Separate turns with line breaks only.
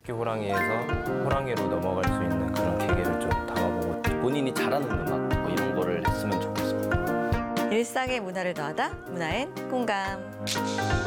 새끼 호랑이에서 호랑이로 넘어갈 수 있는 그런 계기를 좀 담아보고
본인이 잘하는 음악 뭐 이런 거를 했으면 좋겠습니다.
일상의 문화를 더하다 문화엔 공감.